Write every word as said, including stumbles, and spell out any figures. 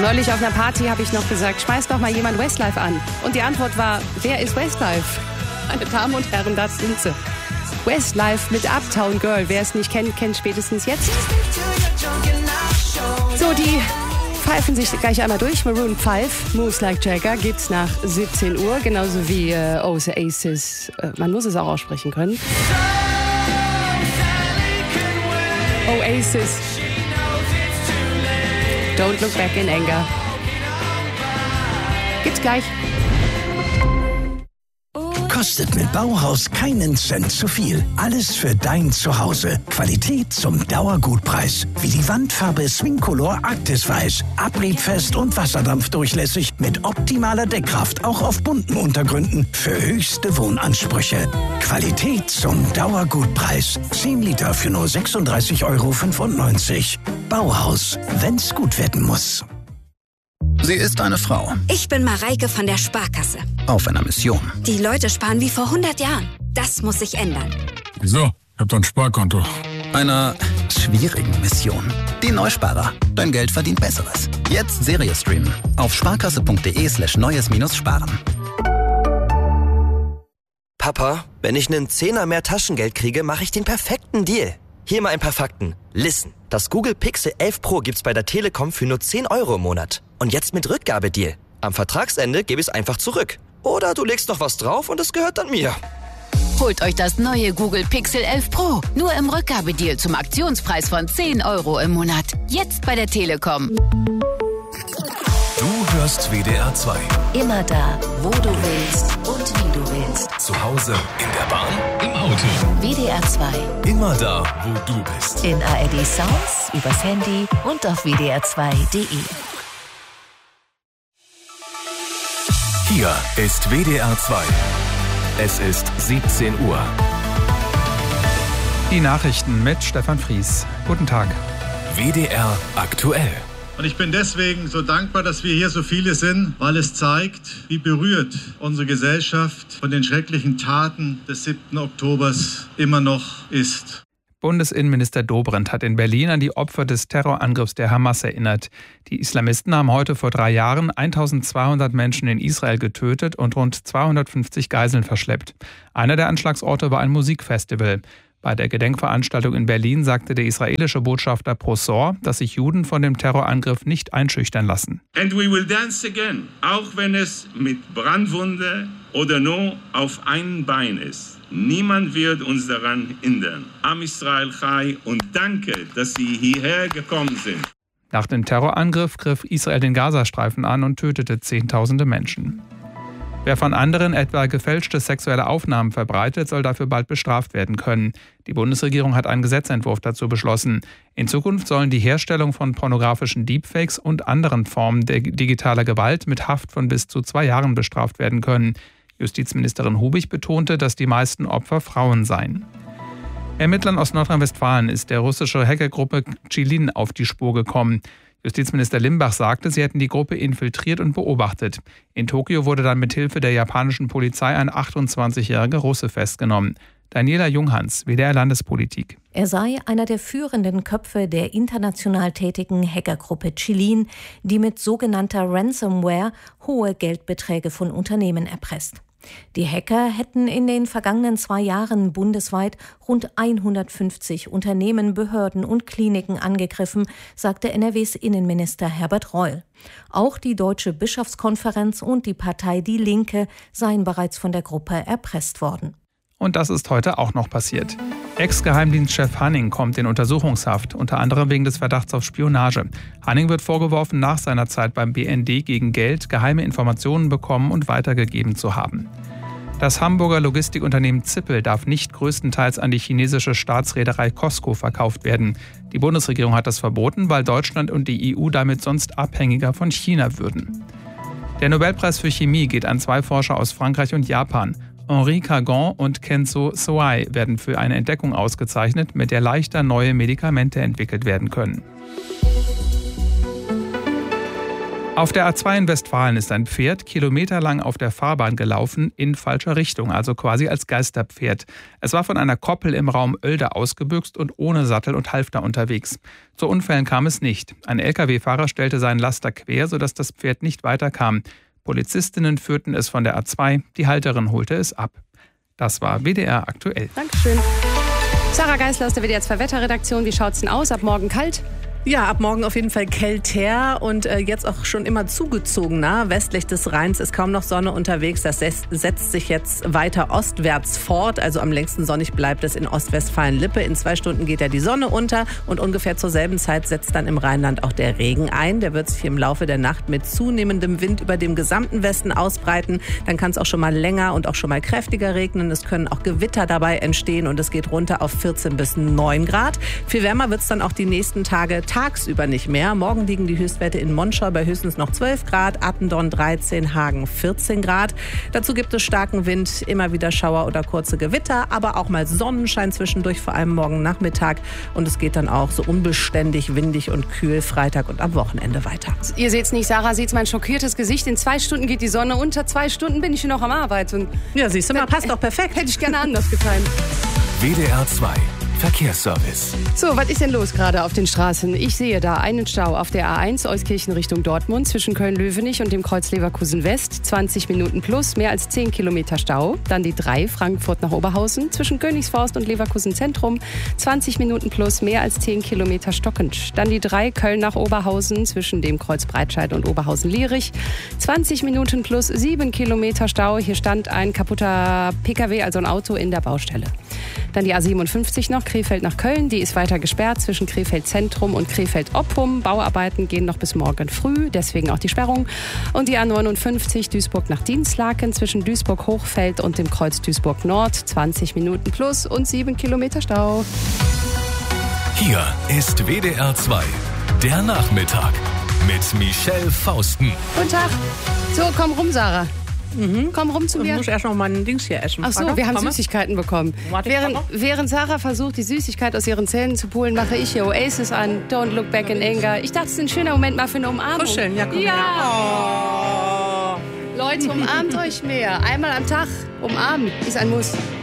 Neulich auf einer Party habe ich noch gesagt, schmeiß doch mal jemand Westlife an. Und die Antwort war, wer ist Westlife? Meine Damen und Herren, das sind sie. Westlife mit Uptown Girl. Wer es nicht kennt, kennt spätestens jetzt. So, die pfeifen sich gleich einmal durch. Maroon fünf, Moves Like Jagger, gibt's nach siebzehn Uhr. Genauso wie äh, Oasis. Äh, man muss es auch aussprechen können. Oasis. Don't look back in anger. Gibt's gleich. Kostet mit Bauhaus keinen Cent zu viel. Alles für dein Zuhause. Qualität zum Dauergutpreis. Wie die Wandfarbe Swingcolor Arktis Weiß. Abriebfest und wasserdampfdurchlässig mit optimaler Deckkraft. Auch auf bunten Untergründen für höchste Wohnansprüche. Qualität zum Dauergutpreis. zehn Liter für nur sechsunddreißig Euro fünfundneunzig. Bauhaus, wenn's gut werden muss. Sie ist eine Frau. Ich bin Mareike von der Sparkasse. Auf einer Mission. Die Leute sparen wie vor hundert Jahren. Das muss sich ändern. Wieso? Ich hab doch ein Sparkonto. Einer schwierigen Mission. Die Neusparer. Dein Geld verdient Besseres. Jetzt Serie streamen. Auf sparkasse.de slash neues minus sparen. Papa, wenn ich einen Zehner mehr Taschengeld kriege, mache ich den perfekten Deal. Hier mal ein paar Fakten. Listen, das Google Pixel elf Pro gibt's bei der Telekom für nur zehn Euro im Monat. Und jetzt mit Rückgabedeal. Am Vertragsende gebe ich es einfach zurück. Oder du legst noch was drauf und es gehört dann mir. Holt euch das neue Google Pixel elf Pro. Nur im Rückgabedeal zum Aktionspreis von zehn Euro im Monat. Jetzt bei der Telekom. Du hörst W D R zwei. Immer da, wo du willst und wie du willst. Zu Hause, in der Bahn, im Auto. W D R zwei. Immer da, wo du bist. In A R D Sounds, übers Handy und auf w d r zwei punkt d e. Hier ist W D R zwei. Es ist siebzehn Uhr. Die Nachrichten mit Stefan Fries. Guten Tag. W D R aktuell. Und ich bin deswegen so dankbar, dass wir hier so viele sind, weil es zeigt, wie berührt unsere Gesellschaft von den schrecklichen Taten des siebten Oktobers immer noch ist. Bundesinnenminister Dobrindt hat in Berlin an die Opfer des Terrorangriffs der Hamas erinnert. Die Islamisten haben heute vor drei Jahren eintausendzweihundert Menschen in Israel getötet und rund zweihundertfünfzig Geiseln verschleppt. Einer der Anschlagsorte war ein Musikfestival. Bei der Gedenkveranstaltung in Berlin sagte der israelische Botschafter Prosor, dass sich Juden von dem Terrorangriff nicht einschüchtern lassen. And we will dance again, auch wenn es mit Brandwunde oder nur auf einem Bein ist. Niemand wird uns daran hindern. Am Israel Chai und danke, dass Sie hierher gekommen sind. Nach dem Terrorangriff griff Israel den Gazastreifen an und tötete Zehntausende Menschen. Wer von anderen etwa gefälschte sexuelle Aufnahmen verbreitet, soll dafür bald bestraft werden können. Die Bundesregierung hat einen Gesetzentwurf dazu beschlossen. In Zukunft sollen die Herstellung von pornografischen Deepfakes und anderen Formen der digitaler Gewalt mit Haft von bis zu zwei Jahren bestraft werden können. Justizministerin Hubig betonte, dass die meisten Opfer Frauen seien. Ermittlern aus Nordrhein-Westfalen ist der russische Hackergruppe Qilin auf die Spur gekommen. Justizminister Limbach sagte, sie hätten die Gruppe infiltriert und beobachtet. In Tokio wurde dann mit Hilfe der japanischen Polizei ein achtundzwanzigjähriger Russe festgenommen. Daniela Junghans, W D R Landespolitik. Er sei einer der führenden Köpfe der international tätigen Hackergruppe Qilin, die mit sogenannter Ransomware hohe Geldbeträge von Unternehmen erpresst. Die Hacker hätten in den vergangenen zwei Jahren bundesweit rund hundertfünfzig Unternehmen, Behörden und Kliniken angegriffen, sagte N R Ws Innenminister Herbert Reul. Auch die Deutsche Bischofskonferenz und die Partei Die Linke seien bereits von der Gruppe erpresst worden. Und das ist heute auch noch passiert. Ex-Geheimdienstchef Hanning kommt in Untersuchungshaft, unter anderem wegen des Verdachts auf Spionage. Hanning wird vorgeworfen, nach seiner Zeit beim B N D gegen Geld geheime Informationen bekommen und weitergegeben zu haben. Das Hamburger Logistikunternehmen Zippel darf nicht größtenteils an die chinesische Staatsreederei COSCO verkauft werden. Die Bundesregierung hat das verboten, weil Deutschland und die E U damit sonst abhängiger von China würden. Der Nobelpreis für Chemie geht an zwei Forscher aus Frankreich und Japan. Henri Cagon und Kenzo Soai werden für eine Entdeckung ausgezeichnet, mit der leichter neue Medikamente entwickelt werden können. Auf der A zwei in Westfalen ist ein Pferd kilometerlang auf der Fahrbahn gelaufen, in falscher Richtung, also quasi als Geisterpferd. Es war von einer Koppel im Raum Oelde ausgebüxt und ohne Sattel und Halfter unterwegs. Zu Unfällen kam es nicht. Ein L K W-Fahrer stellte seinen Laster quer, sodass das Pferd nicht weiterkam. Polizistinnen führten es von der A zwei, die Halterin holte es ab. Das war W D R aktuell. Dankeschön. Sarah Geisler aus der W D R zwei Wetterredaktion. Wie schaut's denn aus? Ab morgen kalt? Ja, ab morgen auf jeden Fall kälter und äh, jetzt auch schon immer zugezogener. Westlich des Rheins ist kaum noch Sonne unterwegs. Das setzt sich jetzt weiter ostwärts fort. Also am längsten sonnig bleibt es in Ostwestfalen-Lippe. In zwei Stunden geht ja die Sonne unter und ungefähr zur selben Zeit setzt dann im Rheinland auch der Regen ein. Der wird sich im Laufe der Nacht mit zunehmendem Wind über dem gesamten Westen ausbreiten. Dann kann es auch schon mal länger und auch schon mal kräftiger regnen. Es können auch Gewitter dabei entstehen und es geht runter auf vierzehn bis neun Grad. Viel wärmer wird es dann auch die nächsten Tage tagsüber nicht mehr. Morgen liegen die Höchstwerte in Monschau bei höchstens noch zwölf Grad, Attendorn dreizehn, Hagen vierzehn Grad. Dazu gibt es starken Wind, immer wieder Schauer oder kurze Gewitter, aber auch mal Sonnenschein zwischendurch, vor allem morgen Nachmittag. Und es geht dann auch so unbeständig, windig und kühl Freitag und am Wochenende weiter. Ihr seht's nicht, Sarah sieht mein schockiertes Gesicht. In zwei Stunden geht die Sonne unter, zwei Stunden bin ich hier noch am Arbeiten. Ja, siehst du mal, passt doch perfekt. Hätte ich gerne anders getimt. W D R zwei Verkehrsservice. So, was ist denn los gerade auf den Straßen? Ich sehe da einen Stau auf der A eins Euskirchen Richtung Dortmund zwischen Köln-Löwenich und dem Kreuz Leverkusen West. zwanzig Minuten plus, mehr als zehn Kilometer Stau. Dann die drei Frankfurt nach Oberhausen zwischen Königsforst und Leverkusen Zentrum. zwanzig Minuten plus, mehr als zehn Kilometer stockend. Dann die drei Köln nach Oberhausen zwischen dem Kreuz Breitscheid und Oberhausen-Lierich. zwanzig Minuten plus, sieben Kilometer Stau. Hier stand ein kaputter P K W, also ein Auto in der Baustelle. Dann die A siebenundfünfzig noch, Krefeld nach Köln. Die ist weiter gesperrt zwischen Krefeld Zentrum und Krefeld Oppum. Bauarbeiten gehen noch bis morgen früh, deswegen auch die Sperrung. Und die A neunundfünfzig Duisburg nach Dienstlaken zwischen Duisburg-Hochfeld und dem Kreuz Duisburg Nord. zwanzig Minuten plus und sieben Kilometer Stau. Hier ist W D R zwei, der Nachmittag mit Michelle Fausten. Guten Tag. So, komm rum, Sarah. Mhm. Komm rum zu mir. Ich muss erst noch mein Dings hier essen. Ach so, Warte, wir haben komm. Süßigkeiten bekommen. Warte, während, während Sarah versucht, die Süßigkeit aus ihren Zähnen zu pulen, mache ich hier Oasis an. Don't look back in anger. Ich dachte, es ist ein schöner Moment mal für eine Umarmung. Kuscheln, ja, komm ja. her. Oh. Leute, umarmt euch mehr. Einmal am Tag umarmen ist ein Muss.